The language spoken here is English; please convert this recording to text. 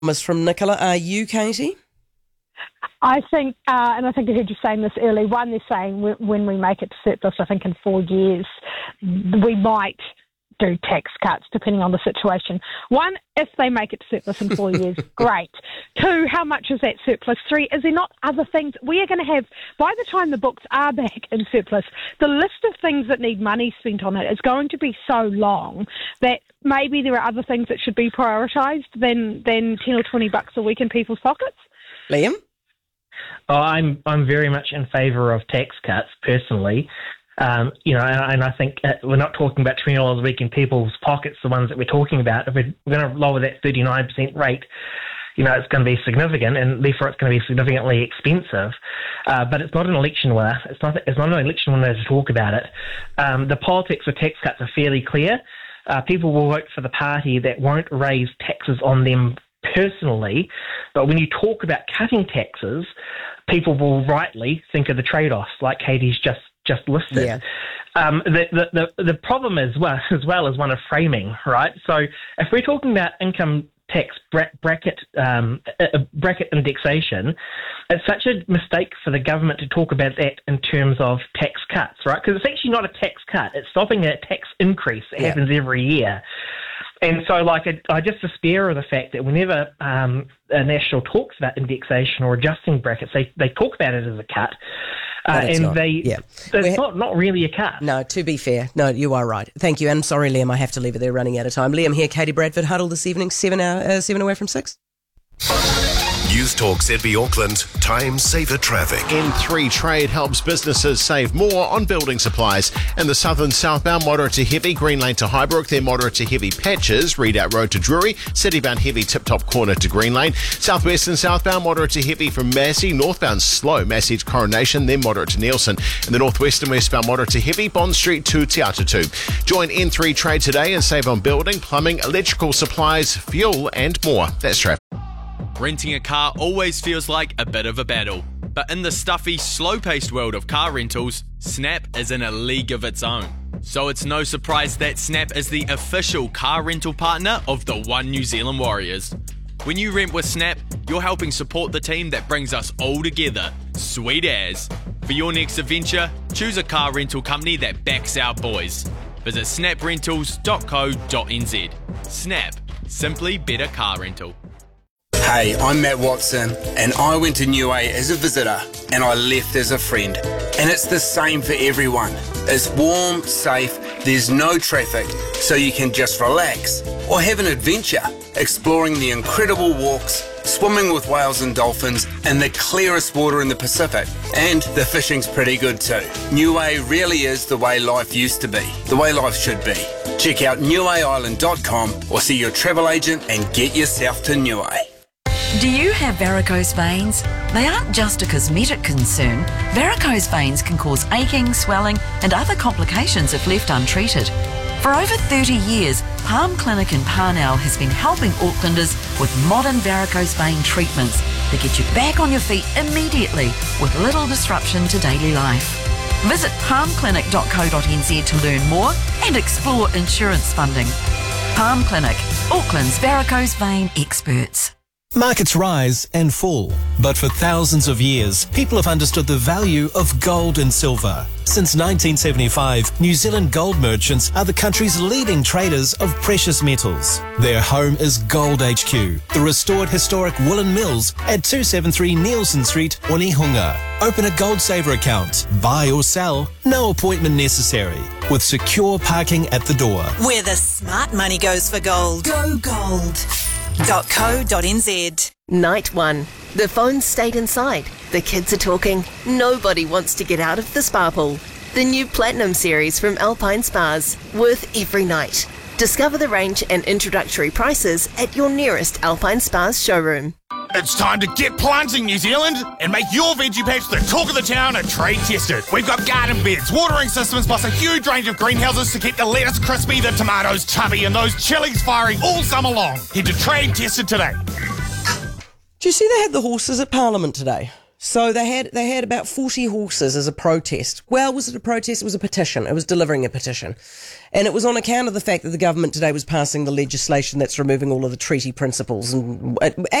From Nicola, are you, Katie? I think, and I think I heard you saying this early, one, they're saying when we make it to surplus, I think in 4 years, we might do tax cuts depending on the situation. One, if they make it to surplus in 4 years, great. Two, how much is that surplus? Three, is there not other things we are going to have, by the time the books are back in surplus, the list of things that need money spent on it is going to be so long that maybe there are other things that should be prioritised than 10 or $20 a week in people's pockets. Liam? Oh, I'm very much in favour of tax cuts personally. And I think we're not talking about $20 a week in people's pockets, the ones that we're talking about. If we're going to lower that 39% rate, it's going to be significant, and therefore it's going to be significantly expensive. But it's not an election winner. It's not an election winner to talk about it. The politics of tax cuts are fairly clear. People will vote for the party that won't raise taxes on them personally, but when you talk about cutting taxes, people will rightly think of the trade-offs, like Katie's just listed. Yeah. The problem as well is one of framing, right? So if we're talking about income tax bracket indexation, it's such a mistake for the government to talk about that in terms of tax cuts, right? Because it's actually not a tax cut; it's stopping a tax increase that happens every year. And so, I just despair of the fact that whenever a National talks about indexation or adjusting brackets, they talk about it as a cut. It's not really a cut. No, to be fair. No, you are right. Thank you. And sorry, Liam, I have to leave it there, running out of time. Liam here, Katie Bradford, Huddle this evening, 7 away from 6. News Talk ZB Auckland, time saver traffic. N3 Trade helps businesses save more on building supplies. In the southern southbound, moderate to heavy, Green Lane to Highbrook, then moderate to heavy patches, Redoubt Road to Drury, citybound heavy Tip Top Corner to Green Lane. Southwest and southbound, moderate to heavy from Massey, northbound slow, Massey to Coronation, then moderate to Nielsen. In the northwest and westbound, moderate to heavy, Bond Street to Te Atatu. Join N3 Trade today and save on building, plumbing, electrical supplies, fuel and more. That's traffic. Renting a car always feels like a bit of a battle. But in the stuffy, slow-paced world of car rentals, Snap is in a league of its own. So it's no surprise that Snap is the official car rental partner of the One New Zealand Warriors. When you rent with Snap, you're helping support the team that brings us all together. Sweet as. For your next adventure, choose a car rental company that backs our boys. Visit snaprentals.co.nz. Snap. Simply better car rental. Hey, I'm Matt Watson, and I went to Niue as a visitor, and I left as a friend. And it's the same for everyone. It's warm, safe, there's no traffic, so you can just relax or have an adventure, exploring the incredible walks, swimming with whales and dolphins in the clearest water in the Pacific. And the fishing's pretty good too. Niue really is the way life used to be, the way life should be. Check out niueisland.com or see your travel agent and get yourself to Niue. Do you have varicose veins? They aren't just a cosmetic concern. Varicose veins can cause aching, swelling and other complications if left untreated. For over 30 years, Palm Clinic in Parnell has been helping Aucklanders with modern varicose vein treatments that get you back on your feet immediately with little disruption to daily life. Visit palmclinic.co.nz to learn more and explore insurance funding. Palm Clinic, Auckland's varicose vein experts. Markets rise and fall, but for thousands of years, people have understood the value of gold and silver. Since 1975, New Zealand gold merchants are the country's leading traders of precious metals. Their home is Gold HQ, the restored historic Woolen Mills at 273 Nielsen Street, Onehunga. Open a Gold Saver account, buy or sell, no appointment necessary, with secure parking at the door. Where the smart money goes for gold. Go gold. .co.nz. Night 1. The phones stayed inside. The kids are talking. Nobody wants to get out of the spa pool. The new Platinum series from Alpine Spas. Worth every night. Discover the range and introductory prices at your nearest Alpine Spas showroom. It's time to get planting, New Zealand, and make your veggie patch the talk of the town and trade tested. We've got garden beds, watering systems, plus a huge range of greenhouses to keep the lettuce crispy, the tomatoes chubby, and those chilies firing all summer long. Head to Trade Tested today. Do you see they had the horses at Parliament today? So they had about 40 horses as a protest. Well, was it a protest? It was a petition. It was delivering a petition. And it was on account of the fact that the government today was passing the legislation that's removing all of the treaty principles and